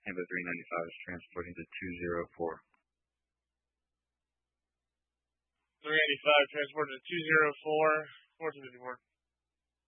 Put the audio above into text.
Tampa 395 is transporting to 204. 395 transported to 204, 1454.